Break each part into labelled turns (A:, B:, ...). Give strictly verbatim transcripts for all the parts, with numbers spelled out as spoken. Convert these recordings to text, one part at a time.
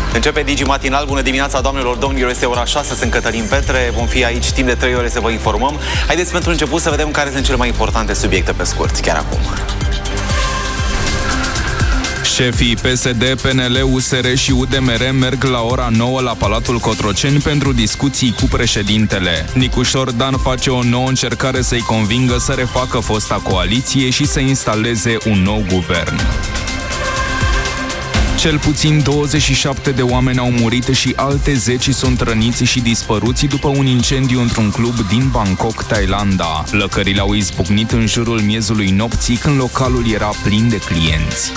A: Începe Digi Matinal. Bună dimineața, doamnelor, domnilor, este ora șase, sunt Cătălin Petre. Vom fi aici timp de trei ore să vă informăm. Haideți pentru început să vedem care sunt cele mai importante subiecte pe scurt, chiar acum.
B: Șefii P S D, P N L, U S R și U D M R merg la ora nouă la Palatul Cotroceni pentru discuții cu președintele. Nicușor Dan face o nouă încercare să-i convingă să refacă fosta coaliție și să instaleze un nou guvern. Cel puțin douăzeci și șapte de oameni au murit și alte zece sunt răniți și dispăruți după un incendiu într-un club din Bangkok, Thailanda. Lăcările au izbucnit în jurul miezului nopții, când localul era plin de clienți.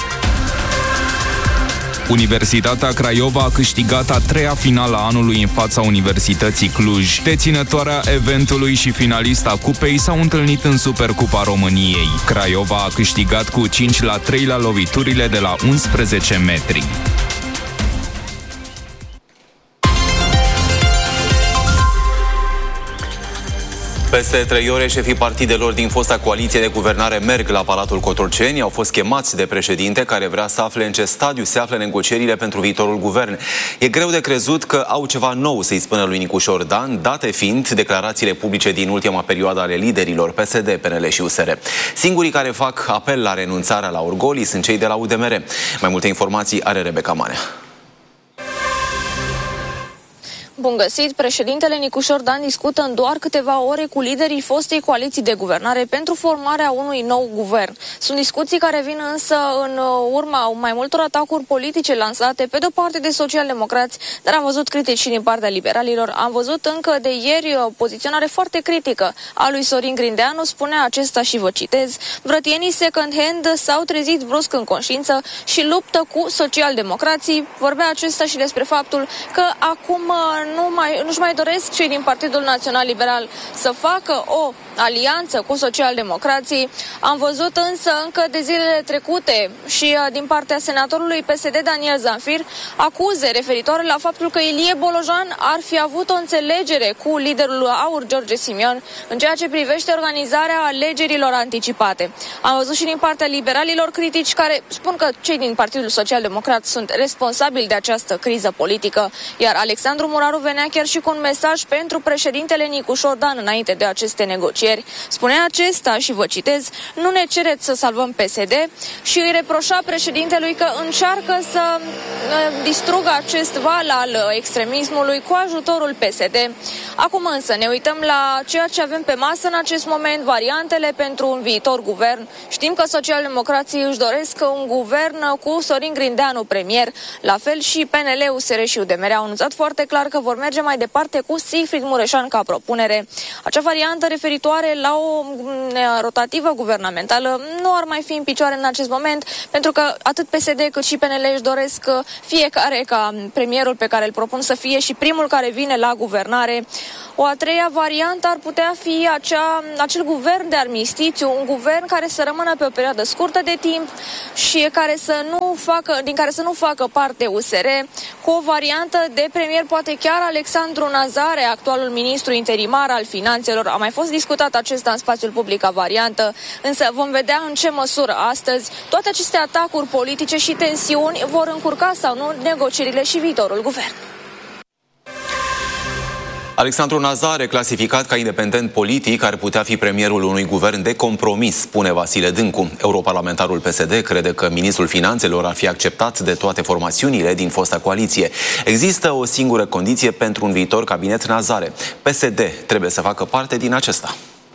B: Universitatea Craiova a câștigat a treia finală a anului în fața Universității Cluj. Deținătoarea eventului și finalista cupei s-au întâlnit în Supercupa României. Craiova a câștigat cu cinci la trei la loviturile de la unsprezece metri.
A: Peste trei ore, șefii partidelor din fosta coaliție de guvernare merg la Palatul Cotroceni. Au fost chemați de președinte, care vrea să afle în ce stadiu se află negocierile pentru viitorul guvern. E greu de crezut că au ceva nou să-i spună lui Nicușor Dan, date fiind declarațiile publice din ultima perioadă ale liderilor P S D, P N L și U S R. Singurii care fac apel la renunțarea la orgolii sunt cei de la U D M R. Mai multe informații are Rebecca Manea.
C: Bun găsit! Președintele Nicușor Dan discută în doar câteva ore cu liderii fostei coaliții de guvernare pentru formarea unui nou guvern. Sunt discuții care vin însă în urma mai multor atacuri politice lansate, pe de-o parte de social-democrați, dar am văzut critici și din partea liberalilor. Am văzut încă de ieri o poziționare foarte critică a lui Sorin Grindeanu, spunea acesta și vă citez: vrătienii second-hand s-au trezit brusc în conștiință și luptă cu social-democrații. Vorbea acesta și despre faptul că acum nu mai, nu-și mai doresc cei din Partidul Național Liberal să facă o alianță cu social-democrații. Am văzut însă încă de zilele trecute și uh, din partea senatorului P S D Daniel Zanfir acuze referitoare la faptul că Ilie Bolojan ar fi avut o înțelegere cu liderul AUR George Simion în ceea ce privește organizarea alegerilor anticipate. Am văzut și din partea liberalilor critici care spun că cei din Partidul Social-Democrat sunt responsabili de această criză politică, iar Alexandru Muraru venea chiar și cu un mesaj pentru președintele Nicușor Dan înainte de aceste negocieri. Spunea acesta și vă citez: nu ne cereți să salvăm P S D, și îi reproșa președintelui că încearcă să distrugă acest val al extremismului cu ajutorul P S D. Acum însă ne uităm la ceea ce avem pe masă în acest moment, variantele pentru un viitor guvern. Știm că socialdemocrații își doresc un guvern cu Sorin Grindeanu premier, la fel și P N L, U S R și U D M R au anunțat foarte clar că vor merge mai departe cu Sigfrid Mureșan ca propunere. Acea variantă referitoare la o rotativă guvernamentală nu ar mai fi în picioare în acest moment, pentru că atât P S D cât și P N L își doresc fiecare ca premierul pe care îl propun să fie și primul care vine la guvernare. O a treia variantă ar putea fi acea, acel guvern de armistițiu, un guvern care să rămână pe o perioadă scurtă de timp și care să nu facă, din care să nu facă parte U S R, cu o variantă de premier poate chiar Alexandru Nazare, actualul ministru interimar al finanțelor. A mai fost discutat acesta în spațiul public ca variantă, însă vom vedea în ce măsură astăzi toate aceste atacuri politice și tensiuni vor încurca sau nu negocierile și viitorul guvern.
A: Alexandru Nazare, clasificat ca independent politic, ar putea fi premierul unui guvern de compromis, spune Vasile Dâncu. Europarlamentarul P S D crede că ministrul finanțelor ar fi acceptat de toate formațiunile din fosta coaliție. Există o singură condiție pentru un viitor cabinet Nazare: P S D trebuie să facă parte din acesta.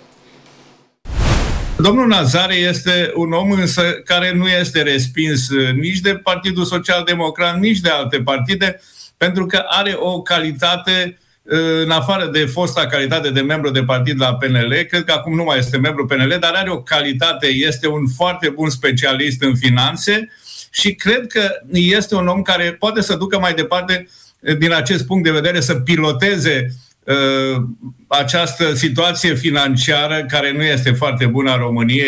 D: Domnul Nazare este un om însă care nu este respins nici de Partidul Social-Democrat, nici de alte partide, pentru că are o calitate, în afară de fosta calitate de membru de partid la P N L, cred că acum nu mai este membru P N L, dar are o calitate, este un foarte bun specialist în finanțe și cred că este un om care poate să ducă mai departe, din acest punct de vedere, să piloteze uh, această situație financiară care nu este foarte bună a României.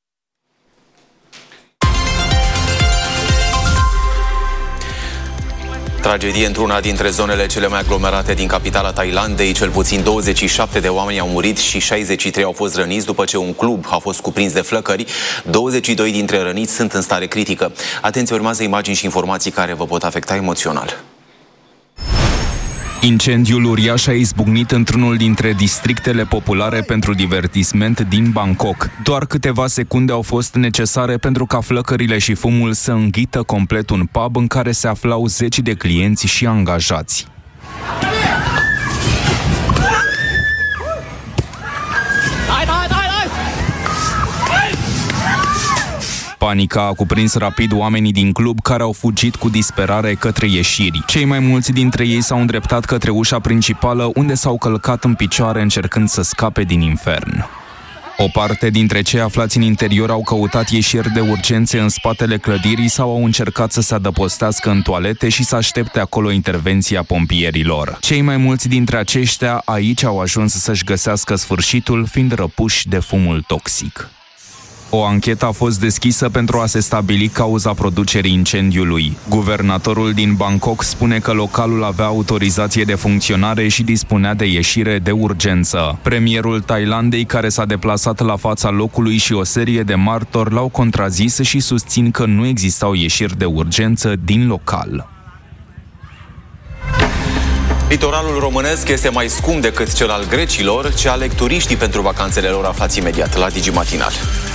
A: Tragedie într-una dintre zonele cele mai aglomerate din capitala Thailandei. Cel puțin douăzeci și șapte de oameni au murit și șaizeci și trei au fost răniți după ce un club a fost cuprins de flăcări. douăzeci și doi dintre răniți sunt în stare critică. Atenție, urmează imagini și informații care vă pot afecta emoțional.
B: Incendiul uriaș a izbucnit într-unul dintre districtele populare pentru divertisment din Bangkok. Doar câteva secunde au fost necesare pentru ca flăcările și fumul să înghită complet un pub în care se aflau zeci de clienți și angajați. Panica a cuprins rapid oamenii din club, care au fugit cu disperare către ieșiri. Cei mai mulți dintre ei s-au îndreptat către ușa principală, unde s-au călcat în picioare încercând să scape din infern. O parte dintre cei aflați în interior au căutat ieșiri de urgențe în spatele clădirii sau au încercat să se adăpostească în toalete și să aștepte acolo intervenția pompierilor. Cei mai mulți dintre aceștia aici au ajuns să-și găsească sfârșitul, fiind răpuși de fumul toxic. O anchetă a fost deschisă pentru a se stabili cauza producerii incendiului. Guvernatorul din Bangkok spune că localul avea autorizație de funcționare și dispunea de ieșire de urgență. Premierul Thailandei, care s-a deplasat la fața locului, și o serie de martori l-au contrazis și susțin că nu existau ieșiri de urgență din local.
A: Litoralul românesc este mai scump decât cel al grecilor, ce aleg turiștii pentru vacanțele lor. Aflați imediat la Digi Matinal.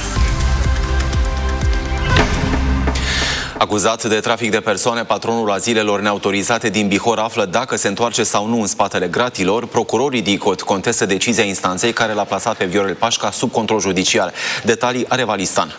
A: Acuzat de trafic de persoane, patronul azilelor neautorizate din Bihor află dacă se întoarce sau nu în spatele gratilor. Procurorii D I C O T contestă decizia instanței care l-a plasat pe Viorel Pașca sub control judiciar. Detalii are Valistan.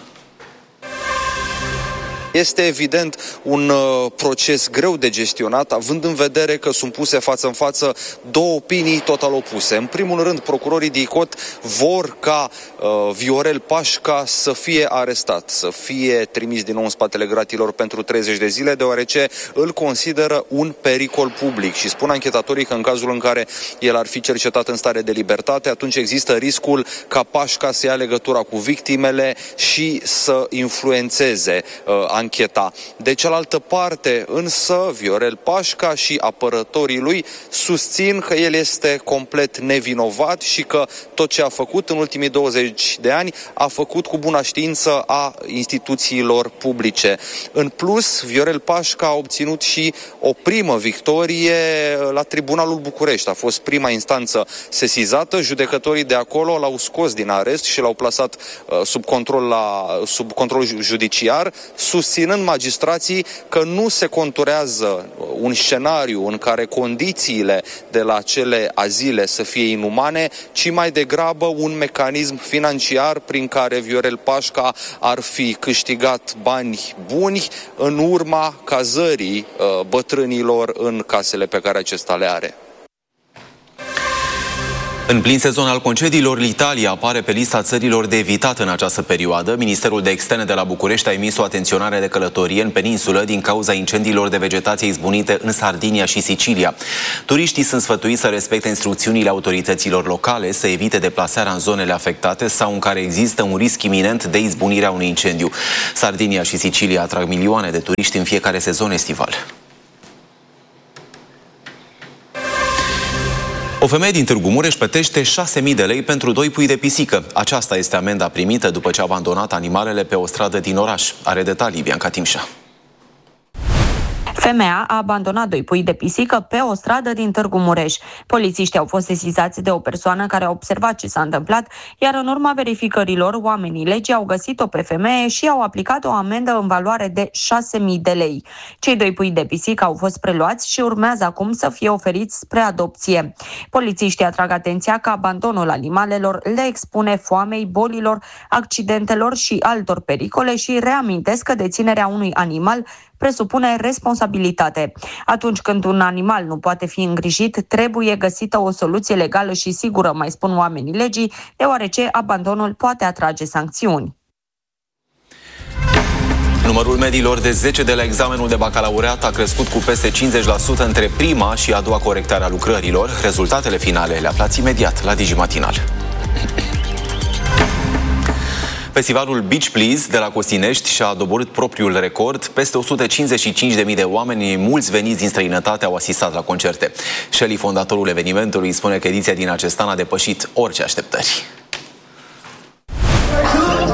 E: Este evident un uh, proces greu de gestionat, având în vedere că sunt puse față în față două opinii total opuse. În primul rând, procurorii D I C O T vor ca uh, Viorel Pașca să fie arestat, să fie trimis din nou în spatele gratilor pentru treizeci de zile, deoarece îl consideră un pericol public și spun anchetatorii că în cazul în care el ar fi cercetat în stare de libertate, atunci există riscul ca Pașca să ia legătura cu victimele și să influențeze uh, ancheta. De cealaltă parte, însă, Viorel Pașca și apărătorii lui susțin că el este complet nevinovat și că tot ce a făcut în ultimii douăzeci de ani a făcut cu buna știință a instituțiilor publice. În plus, Viorel Pașca a obținut și o primă victorie la Tribunalul București. A fost prima instanță sesizată, judecătorii de acolo l-au scos din arest și l-au plasat uh, sub control la, sub control judiciar, susținând magistrații că nu se conturează un scenariu în care condițiile de la acele azile să fie inumane, ci mai degrabă un mecanism financiar prin care Viorel Pașca ar fi câștigat bani buni în urma cazării uh, bătrânilor în casele pe care acesta le are.
A: În plin sezon al concediilor, Italia apare pe lista țărilor de evitat în această perioadă. Ministerul de Externe de la București a emis o atenționare de călătorie în peninsulă din cauza incendiilor de vegetație izbunite în Sardinia și Sicilia. Turiștii sunt sfătuiți să respecte instrucțiunile autorităților locale, să evite deplasarea în zonele afectate sau în care există un risc iminent de izbunirea unui incendiu. Sardinia și Sicilia atrag milioane de turiști în fiecare sezon estival. O femeie din Târgu Mureș plătește șase mii de lei pentru doi pui de pisică. Aceasta este amenda primită după ce a abandonat animalele pe o stradă din oraș. Are detalii Bianca Timșa.
F: Femeia a abandonat doi pui de pisică pe o stradă din Târgu Mureș. Polițiștii au fost sesizați de o persoană care a observat ce s-a întâmplat, iar în urma verificărilor, oamenii legii au găsit-o pe femeie și au aplicat o amendă în valoare de șase mii de lei. Cei doi pui de pisică au fost preluați și urmează acum să fie oferiți spre adopție. Polițiștii atrag atenția că abandonul animalelor le expune foamei, bolilor, accidentelor și altor pericole și reamintesc că deținerea unui animal presupune responsabilitate. Atunci când un animal nu poate fi îngrijit, trebuie găsită o soluție legală și sigură, mai spun oamenii legii, deoarece abandonul poate atrage sancțiuni.
A: Numărul mediilor de zece de la examenul de bacalaureat a crescut cu peste cincizeci la sută între prima și a doua corectare a lucrărilor. Rezultatele finale le aflați imediat la Digi Matinal. Festivalul Beach Please de la Costinești și-a doborât propriul record. Peste o sută cincizeci și cinci de mii de oameni, mulți veniți din străinătate, au asistat la concerte. Shelley, fondatorul evenimentului, spune că ediția din acest an a depășit orice așteptări.